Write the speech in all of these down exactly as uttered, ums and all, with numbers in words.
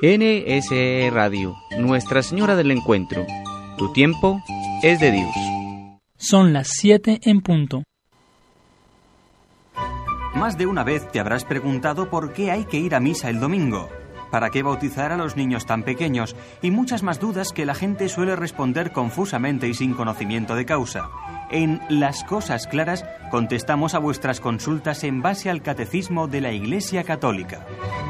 N S E Radio, Nuestra Señora del Encuentro. Tu tiempo es de Dios. Son las siete en punto. Más de una vez te habrás preguntado por qué hay que ir a misa el domingo, para qué bautizar a los niños tan pequeños y muchas más dudas que la gente suele responder confusamente y sin conocimiento de causa. En Las Cosas Claras contestamos a vuestras consultas en base al Catecismo de la Iglesia Católica.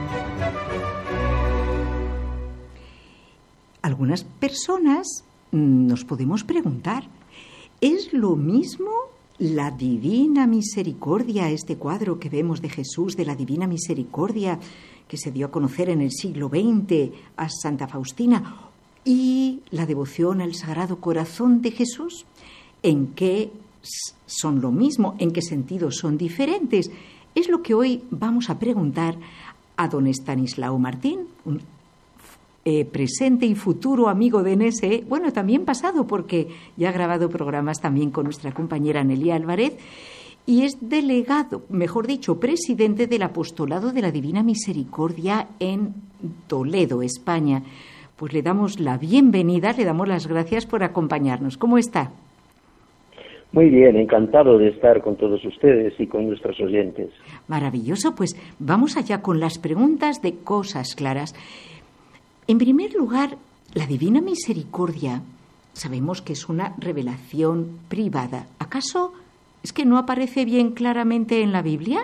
Algunas personas nos podemos preguntar, ¿es lo mismo la Divina Misericordia, este cuadro que vemos de Jesús de la Divina Misericordia que se dio a conocer en el siglo veinte a Santa Faustina, y la devoción al Sagrado Corazón de Jesús? ¿En qué son lo mismo? ¿En qué sentido son diferentes? Es lo que hoy vamos a preguntar a don Estanislao Martín, un eh, presente y futuro amigo de N S E, bueno, también pasado, porque ya ha grabado programas también con nuestra compañera Nelly Álvarez, y es delegado, mejor dicho, presidente del Apostolado de la Divina Misericordia en Toledo, España. Pues le damos la bienvenida, le damos las gracias por acompañarnos. ¿Cómo está? Muy bien, encantado de estar con todos ustedes y con nuestros oyentes. Maravilloso, pues vamos allá con las preguntas de Cosas Claras. En primer lugar, la Divina Misericordia, sabemos que es una revelación privada. ¿Acaso es que no aparece bien claramente en la Biblia?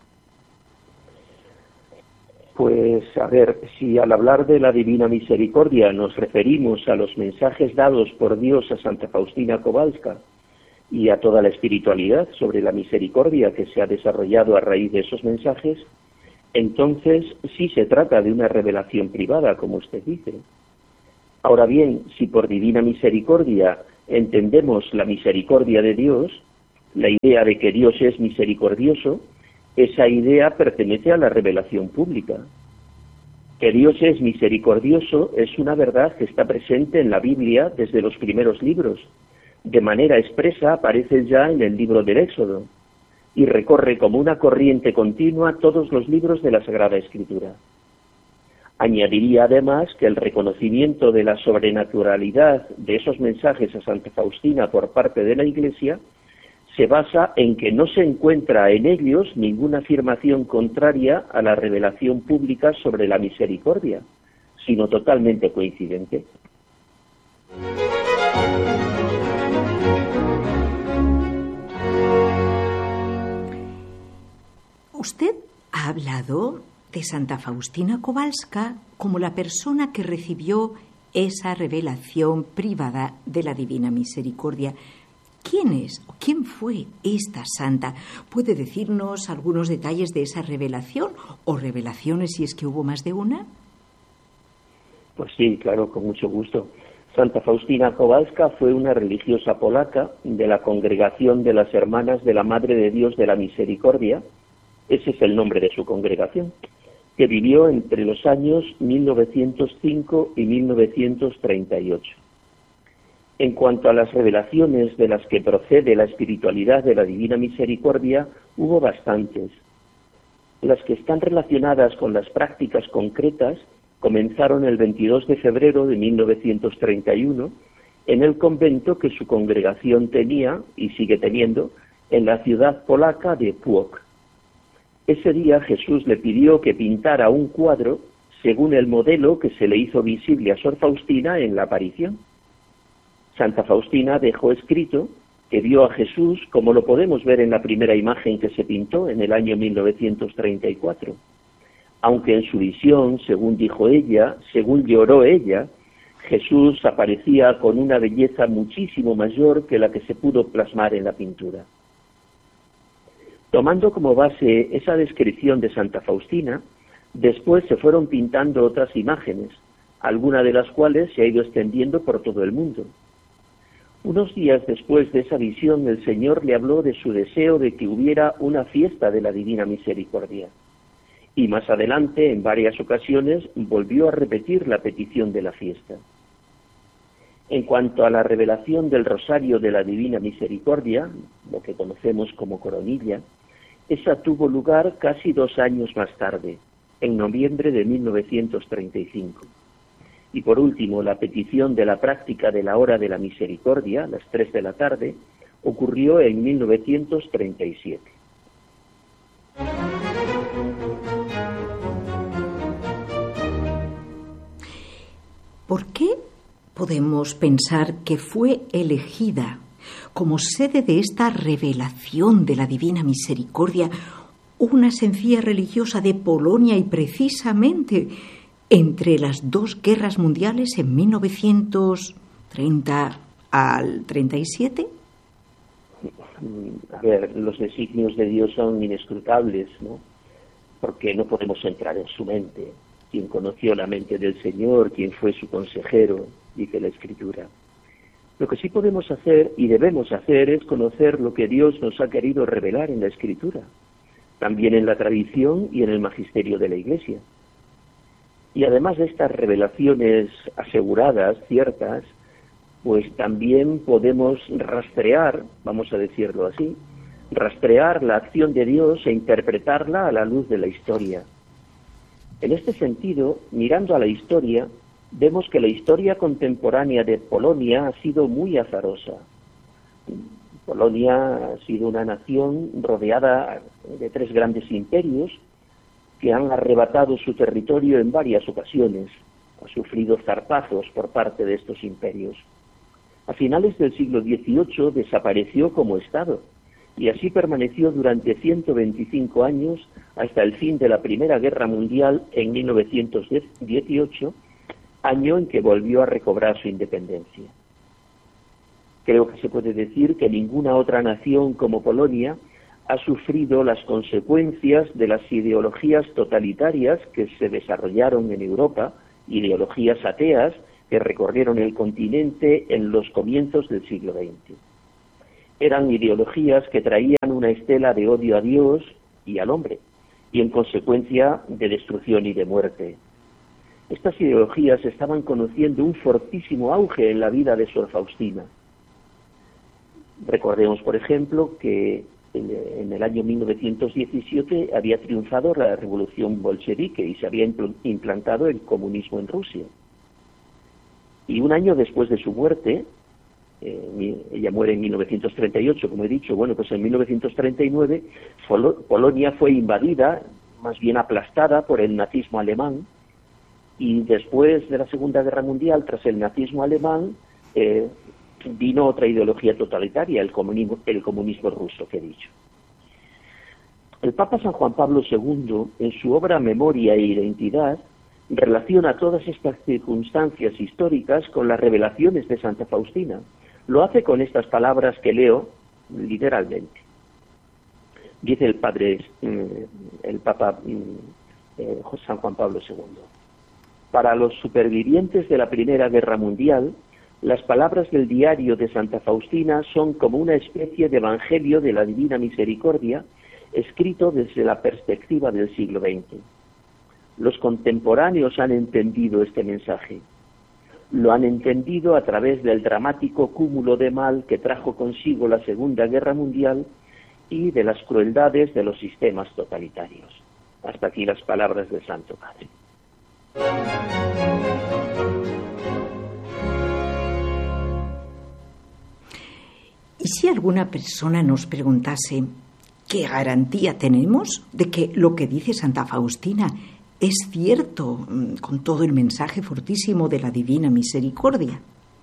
Pues, a ver, si al hablar de la Divina Misericordia nos referimos a los mensajes dados por Dios a Santa Faustina Kowalska y a toda la espiritualidad sobre la misericordia que se ha desarrollado a raíz de esos mensajes, entonces sí se trata de una revelación privada, como usted dice. Ahora bien, si por Divina Misericordia entendemos la misericordia de Dios, la idea de que Dios es misericordioso, esa idea pertenece a la revelación pública. Que Dios es misericordioso es una verdad que está presente en la Biblia desde los primeros libros. De manera expresa aparece ya en el libro del Éxodo y recorre como una corriente continua todos los libros de la Sagrada Escritura. Añadiría además que el reconocimiento de la sobrenaturalidad de esos mensajes a Santa Faustina por parte de la Iglesia se basa en que no se encuentra en ellos ninguna afirmación contraria a la revelación pública sobre la misericordia, sino totalmente coincidente. Usted ha hablado de Santa Faustina Kowalska como la persona que recibió esa revelación privada de la Divina Misericordia. ¿Quién es o quién fue esta santa? ¿Puede decirnos algunos detalles de esa revelación o revelaciones si es que hubo más de una? Pues sí, claro, con mucho gusto. Santa Faustina Kowalska fue una religiosa polaca de la Congregación de las Hermanas de la Madre de Dios de la Misericordia, ese es el nombre de su congregación, que vivió entre los años mil novecientos cinco y mil novecientos treinta y ocho. En cuanto a las revelaciones de las que procede la espiritualidad de la Divina Misericordia, hubo bastantes. Las que están relacionadas con las prácticas concretas comenzaron el veintidós de febrero de mil novecientos treinta y uno en el convento que su congregación tenía y sigue teniendo en la ciudad polaca de Płock. Ese día Jesús le pidió que pintara un cuadro según el modelo que se le hizo visible a Sor Faustina en la aparición. Santa Faustina dejó escrito que vio a Jesús como lo podemos ver en la primera imagen que se pintó en el año mil novecientos treinta y cuatro. Aunque en su visión, según dijo ella, según lloró ella, Jesús aparecía con una belleza muchísimo mayor que la que se pudo plasmar en la pintura. Tomando como base esa descripción de Santa Faustina, después se fueron pintando otras imágenes, alguna de las cuales se ha ido extendiendo por todo el mundo. Unos días después de esa visión, el Señor le habló de su deseo de que hubiera una fiesta de la Divina Misericordia. Y más adelante, en varias ocasiones, volvió a repetir la petición de la fiesta. En cuanto a la revelación del Rosario de la Divina Misericordia, lo que conocemos como coronilla, esa tuvo lugar casi dos años más tarde, en noviembre de mil novecientos treinta y cinco. Y por último, la petición de la práctica de la hora de la misericordia, a las tres de la tarde, ocurrió en mil novecientos treinta y siete. ¿Por qué podemos pensar que fue elegida como sede de esta revelación de la Divina Misericordia una sencilla religiosa de Polonia y precisamente entre las dos guerras mundiales en mil novecientos treinta al treinta y siete? A ver, los designios de Dios son inescrutables, ¿no? Porque no podemos entrar en su mente. Quien conoció la mente del Señor, quien fue su consejero, dice la Escritura. Lo que sí podemos hacer y debemos hacer es conocer lo que Dios nos ha querido revelar en la Escritura, también en la tradición y en el magisterio de la Iglesia. Y además de estas revelaciones aseguradas, ciertas, pues también podemos rastrear, vamos a decirlo así, rastrear la acción de Dios e interpretarla a la luz de la historia. En este sentido, mirando a la historia, vemos que la historia contemporánea de Polonia ha sido muy azarosa. Polonia ha sido una nación rodeada de tres grandes imperios que han arrebatado su territorio en varias ocasiones. Ha sufrido zarpazos por parte de estos imperios. A finales del siglo dieciocho desapareció como Estado y así permaneció durante ciento veinticinco años hasta el fin de la Primera Guerra Mundial en mil novecientos dieciocho, año en que volvió a recobrar su independencia. Creo que se puede decir que ninguna otra nación como Polonia ha sufrido las consecuencias de las ideologías totalitarias que se desarrollaron en Europa, ideologías ateas que recorrieron el continente en los comienzos del siglo veinte. Eran ideologías que traían una estela de odio a Dios y al hombre, y en consecuencia de destrucción y de muerte. Estas ideologías estaban conociendo un fortísimo auge en la vida de Sor Faustina. Recordemos, por ejemplo, que en el año mil novecientos diecisiete había triunfado la revolución bolchevique y se había implantado el comunismo en Rusia. Y un año después de su muerte, eh, ella muere en mil novecientos treinta y ocho, como he dicho, bueno, pues en mil novecientos treinta y nueve Pol- Polonia fue invadida, más bien aplastada por el nazismo alemán, y después de la Segunda Guerra Mundial, tras el nazismo alemán, eh, vino otra ideología totalitaria, el comunismo, el comunismo ruso, que he dicho. El Papa San Juan Pablo segundo, en su obra Memoria e Identidad, relaciona todas estas circunstancias históricas con las revelaciones de Santa Faustina. Lo hace con estas palabras que leo literalmente. Dice el padre, el Papa eh, San Juan Pablo segundo. Para los supervivientes de la Primera Guerra Mundial, las palabras del diario de Santa Faustina son como una especie de evangelio de la Divina Misericordia, escrito desde la perspectiva del siglo veinte. Los contemporáneos han entendido este mensaje. Lo han entendido a través del dramático cúmulo de mal que trajo consigo la Segunda Guerra Mundial y de las crueldades de los sistemas totalitarios. Hasta aquí las palabras del Santo Padre. ¿Y si alguna persona nos preguntase qué garantía tenemos de que lo que dice Santa Faustina es cierto con todo el mensaje fortísimo de la Divina Misericordia?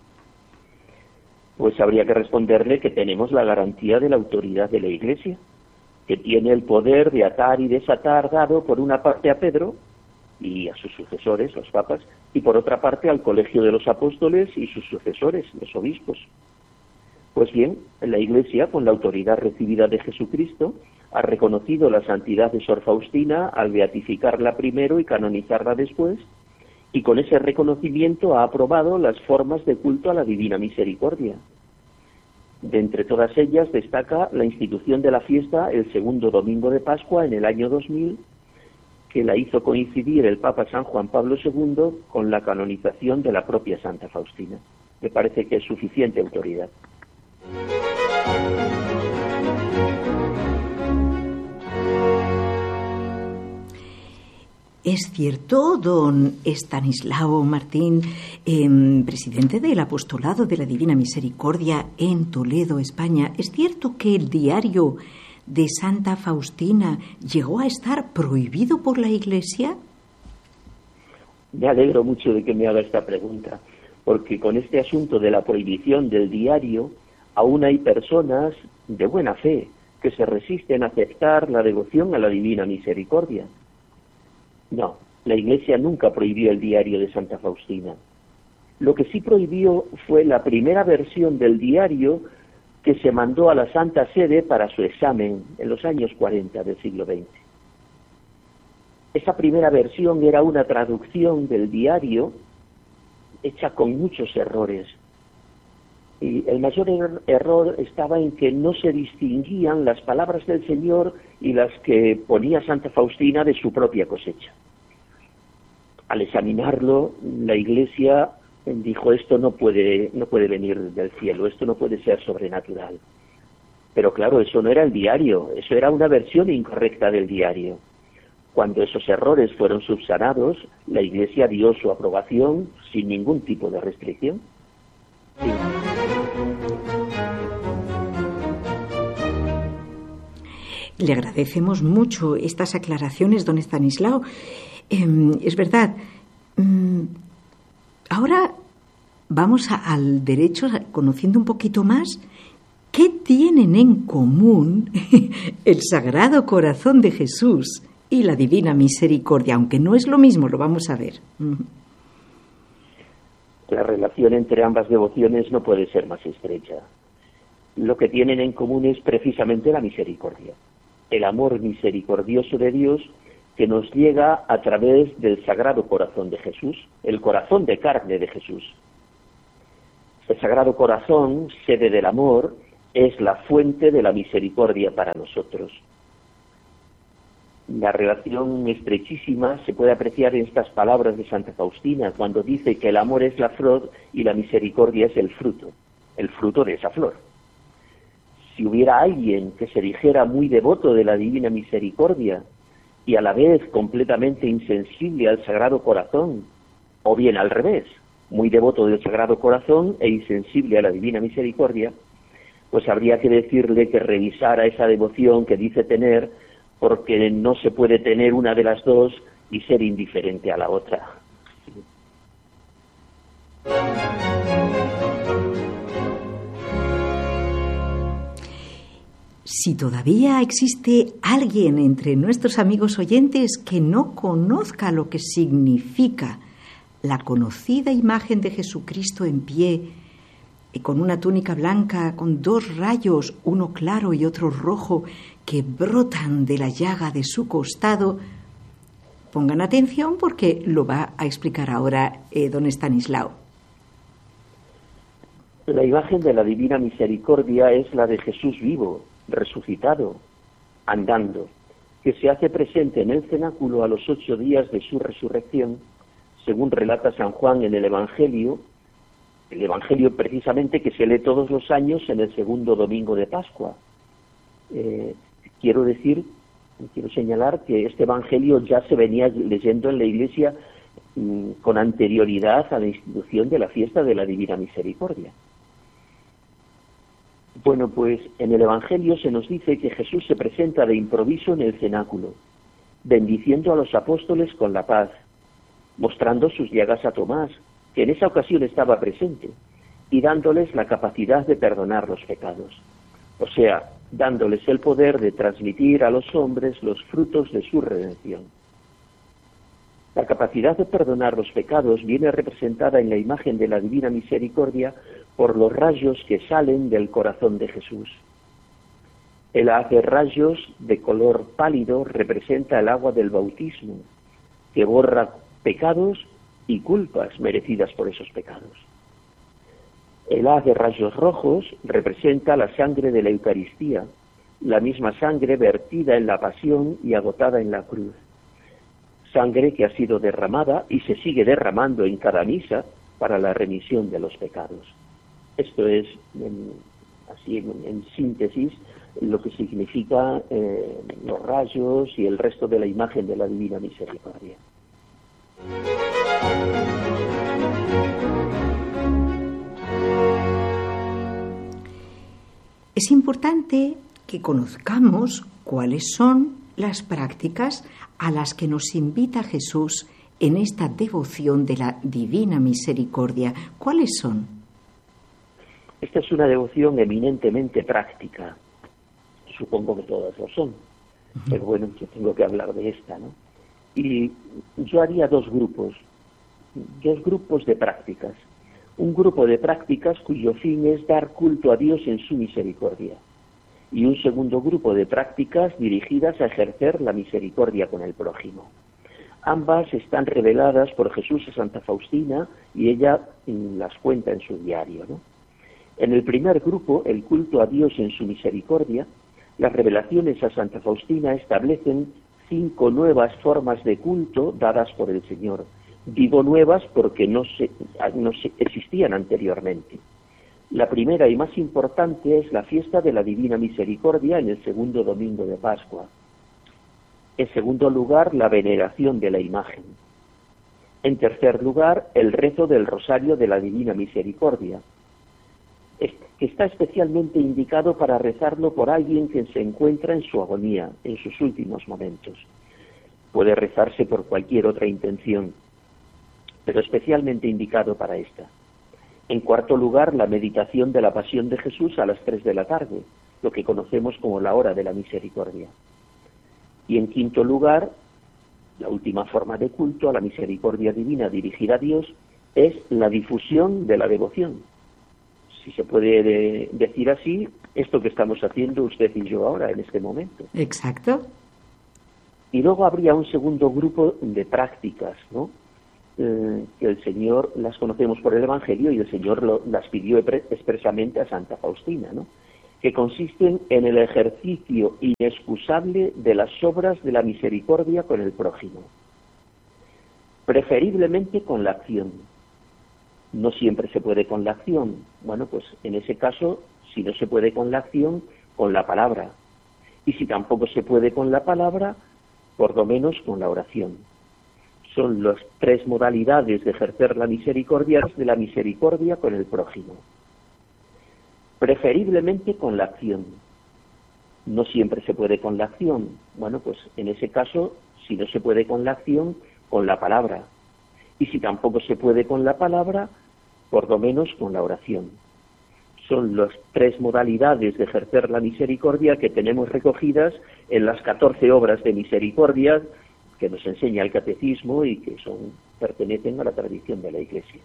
Pues habría que responderle que tenemos la garantía de la autoridad de la Iglesia, que tiene el poder de atar y desatar dado por una parte a Pedro y a sus sucesores, los papas, y por otra parte al Colegio de los Apóstoles y sus sucesores, los obispos. Pues bien, la Iglesia, con la autoridad recibida de Jesucristo, ha reconocido la santidad de Sor Faustina al beatificarla primero y canonizarla después, y con ese reconocimiento ha aprobado las formas de culto a la Divina Misericordia. De entre todas ellas destaca la institución de la fiesta el segundo domingo de Pascua en el año dos mil, que la hizo coincidir el Papa San Juan Pablo segundo con la canonización de la propia Santa Faustina. Me parece que es suficiente autoridad. Es cierto, don Estanislao Martín, eh, presidente del Apostolado de la Divina Misericordia en Toledo, España, ¿es cierto que el diario de Santa Faustina llegó a estar prohibido por la Iglesia? Me alegro mucho de que me haga esta pregunta, porque con este asunto de la prohibición del diario, aún hay personas de buena fe que se resisten a aceptar la devoción a la Divina Misericordia. No, la Iglesia nunca prohibió el diario de Santa Faustina. Lo que sí prohibió fue la primera versión del diario que se mandó a la Santa Sede para su examen en los años cuarenta del siglo veinte. Esa primera versión era una traducción del diario hecha con muchos errores. Y el mayor er- error estaba en que no se distinguían las palabras del Señor y las que ponía Santa Faustina de su propia cosecha. Al examinarlo, la Iglesia dijo, esto no puede, no puede venir del cielo, esto no puede ser sobrenatural. Pero claro, eso no era el diario, eso era una versión incorrecta del diario. Cuando esos errores fueron subsanados, la Iglesia dio su aprobación sin ningún tipo de restricción. Sí. Le agradecemos mucho estas aclaraciones, don Estanislao. Eh, es verdad. Mm, ahora vamos a, al derecho, conociendo un poquito más. ¿Qué tienen en común el Sagrado Corazón de Jesús y la Divina Misericordia? Aunque no es lo mismo, lo vamos a ver. La relación entre ambas devociones no puede ser más estrecha. Lo que tienen en común es precisamente la misericordia. El amor misericordioso de Dios que nos llega a través del Sagrado Corazón de Jesús, el corazón de carne de Jesús. El Sagrado Corazón, sede del amor, es la fuente de la misericordia para nosotros. La relación estrechísima se puede apreciar en estas palabras de Santa Faustina, cuando dice que el amor es la flor y la misericordia es el fruto, el fruto de esa flor. Si hubiera alguien que se dijera muy devoto de la Divina Misericordia y a la vez completamente insensible al Sagrado Corazón, o bien al revés, muy devoto del Sagrado Corazón e insensible a la Divina Misericordia, pues habría que decirle que revisara esa devoción que dice tener, porque no se puede tener una de las dos y ser indiferente a la otra. Si todavía existe alguien entre nuestros amigos oyentes que no conozca lo que significa la conocida imagen de Jesucristo en pie, con una túnica blanca, con dos rayos, uno claro y otro rojo, que brotan de la llaga de su costado, pongan atención porque lo va a explicar ahora eh, don Estanislao. La imagen de la Divina Misericordia es la de Jesús vivo, resucitado, andando, que se hace presente en el cenáculo a los ocho días de su resurrección, según relata San Juan en el Evangelio, el Evangelio precisamente que se lee todos los años en el segundo domingo de Pascua. Eh, quiero decir, quiero señalar que este Evangelio ya se venía leyendo en la Iglesia mmm, con anterioridad a la institución de la fiesta de la Divina Misericordia. Bueno, pues en el Evangelio se nos dice que Jesús se presenta de improviso en el cenáculo, bendiciendo a los apóstoles con la paz, mostrando sus llagas a Tomás, que en esa ocasión estaba presente, y dándoles la capacidad de perdonar los pecados, o sea, dándoles el poder de transmitir a los hombres los frutos de su redención. La capacidad de perdonar los pecados viene representada en la imagen de la Divina Misericordia por los rayos que salen del corazón de Jesús. El haz de rayos de color pálido representa el agua del bautismo, que borra pecados y culpas merecidas por esos pecados. El haz de rayos rojos representa la sangre de la Eucaristía, la misma sangre vertida en la pasión y agotada en la cruz. Sangre que ha sido derramada y se sigue derramando en cada misa para la remisión de los pecados. Esto es, en, así en, en síntesis, lo que significa eh, los rayos y el resto de la imagen de la Divina Misericordia. Es importante que conozcamos cuáles son las prácticas a las que nos invita Jesús en esta devoción de la Divina Misericordia. ¿Cuáles son? Esta es una devoción eminentemente práctica. Supongo que todas lo son. Uh-huh. Pero bueno, yo tengo que hablar de esta, ¿no? Y yo haría dos grupos, dos grupos de prácticas. Un grupo de prácticas cuyo fin es dar culto a Dios en su misericordia. Y un segundo grupo de prácticas dirigidas a ejercer la misericordia con el prójimo. Ambas están reveladas por Jesús a Santa Faustina y ella las cuenta en su diario, ¿no? En el primer grupo, el culto a Dios en su misericordia, las revelaciones a Santa Faustina establecen cinco nuevas formas de culto dadas por el Señor. Digo nuevas porque no, se, no se existían anteriormente. La primera y más importante es la fiesta de la Divina Misericordia en el segundo domingo de Pascua. En segundo lugar, la veneración de la imagen. En tercer lugar, el rezo del Rosario de la Divina Misericordia, que está especialmente indicado para rezarlo por alguien que se encuentra en su agonía, en sus últimos momentos. Puede rezarse por cualquier otra intención, pero especialmente indicado para esta. En cuarto lugar, la meditación de la Pasión de Jesús a las tres de la tarde, lo que conocemos como la hora de la misericordia. Y en quinto lugar, la última forma de culto a la misericordia divina dirigida a Dios es la difusión de la devoción. Si se puede de, decir así, esto que estamos haciendo usted y yo ahora, en este momento. Exacto. Y luego habría un segundo grupo de prácticas, ¿no? Eh, que el Señor las conocemos por el Evangelio y el Señor lo, las pidió expresamente a Santa Faustina, ¿no? Que consisten en el ejercicio inexcusable de las obras de la misericordia con el prójimo, preferiblemente con la acción. No siempre se puede con la acción. Bueno, pues en ese caso, si no se puede con la acción, con la palabra. Y si tampoco se puede con la palabra, por lo menos con la oración. Son las tres modalidades de ejercer la misericordia, de la misericordia con el prójimo. Preferiblemente con la acción. No siempre se puede con la acción. Bueno, pues en ese caso, si no se puede con la acción, con la palabra. Y si tampoco se puede con la palabra, por lo menos con la oración. Son las tres modalidades de ejercer la misericordia que tenemos recogidas en las catorce obras de misericordia que nos enseña el Catecismo y que son pertenecen a la tradición de la Iglesia.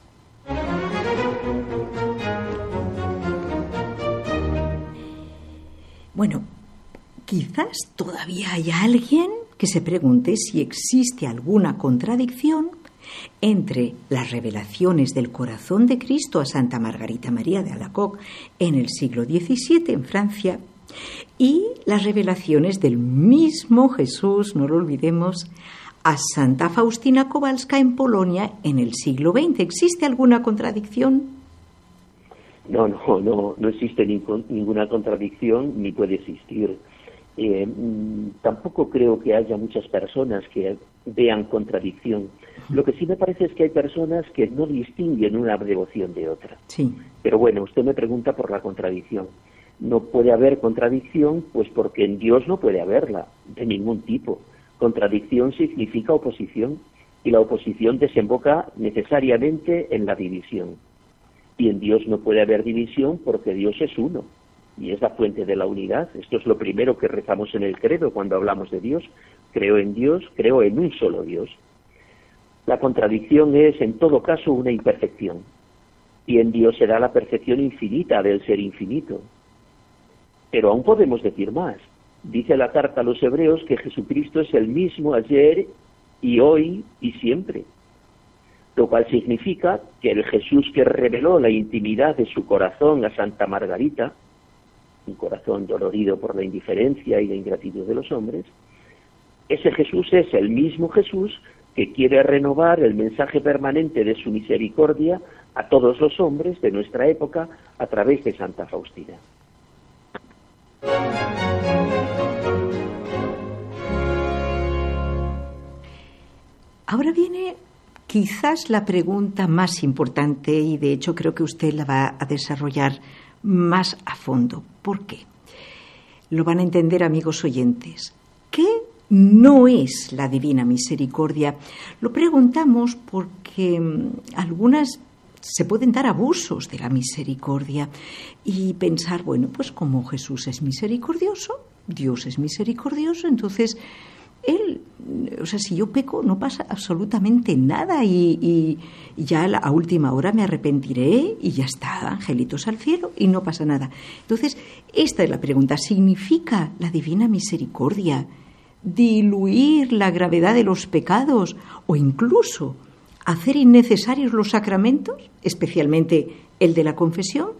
Bueno, quizás todavía haya alguien que se pregunte si existe alguna contradicción entre las revelaciones del corazón de Cristo a Santa Margarita María de Alacoque en el siglo diecisiete en Francia y las revelaciones del mismo Jesús, no lo olvidemos, a Santa Faustina Kowalska en Polonia en el siglo veinte. ¿Existe alguna contradicción? No, no, no, no existe ninguna contradicción ni puede existir. Eh, tampoco creo que haya muchas personas que vean contradicción. Lo que sí me parece es que hay personas que no distinguen una devoción de otra. Sí. Pero bueno, usted me pregunta por la contradicción. No puede haber contradicción, pues porque en Dios no puede haberla, de ningún tipo. Contradicción significa oposición, y la oposición desemboca necesariamente en la división. Y en Dios no puede haber división porque Dios es uno. Y es la fuente de la unidad. Esto es lo primero que rezamos en el credo cuando hablamos de Dios. Creo en Dios, creo en un solo Dios. La contradicción es, en todo caso, una imperfección. Y en Dios se da la perfección infinita del ser infinito. Pero aún podemos decir más. Dice la carta a los Hebreos que Jesucristo es el mismo ayer y hoy y siempre. Lo cual significa que el Jesús que reveló la intimidad de su corazón a Santa Margarita, un corazón dolorido por la indiferencia y la ingratitud de los hombres, ese Jesús es el mismo Jesús que quiere renovar el mensaje permanente de su misericordia a todos los hombres de nuestra época a través de Santa Faustina. Ahora viene quizás la pregunta más importante y de hecho creo que usted la va a desarrollar más a fondo. ¿Por qué? Lo van a entender, amigos oyentes. ¿Qué no es la Divina Misericordia? Lo preguntamos porque algunas se pueden dar abusos de la misericordia y pensar, bueno, pues como Jesús es misericordioso, Dios es misericordioso, entonces Él, o sea, si yo peco no pasa absolutamente nada y, y, y ya a última hora me arrepentiré y ya está, angelitos al cielo y no pasa nada. Entonces, esta es la pregunta. ¿Significa la Divina Misericordia diluir la gravedad de los pecados o incluso hacer innecesarios los sacramentos, especialmente el de la confesión?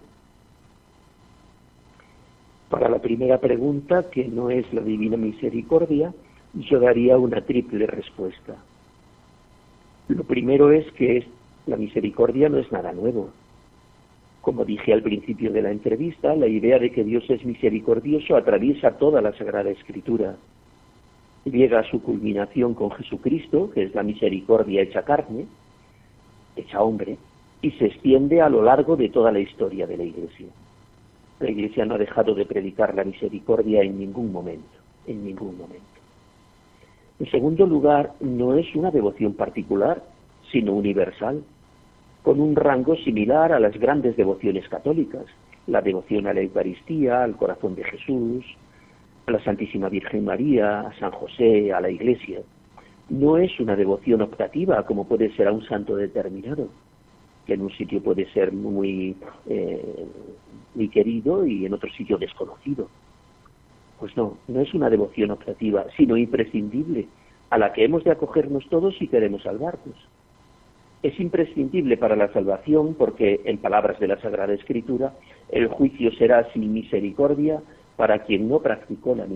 Para la primera pregunta, que no es la Divina Misericordia, yo daría una triple respuesta. Lo primero es que es, la misericordia no es nada nuevo. Como dije al principio de la entrevista, la idea de que Dios es misericordioso atraviesa toda la Sagrada Escritura. Llega a su culminación con Jesucristo, que es la misericordia hecha carne, hecha hombre, y se extiende a lo largo de toda la historia de la Iglesia. La Iglesia no ha dejado de predicar la misericordia en ningún momento, en ningún momento. En segundo lugar, no es una devoción particular, sino universal, con un rango similar a las grandes devociones católicas, la devoción a la Eucaristía, al corazón de Jesús, a la Santísima Virgen María, a San José, a la Iglesia. No es una devoción optativa como puede ser a un santo determinado, que en un sitio puede ser muy, eh, muy querido y en otro sitio desconocido. Pues no, no es una devoción optativa, sino imprescindible, a la que hemos de acogernos todos si queremos salvarnos. Es imprescindible para la salvación porque, en palabras de la Sagrada Escritura, el juicio será sin misericordia para quien no practicó la misericordia.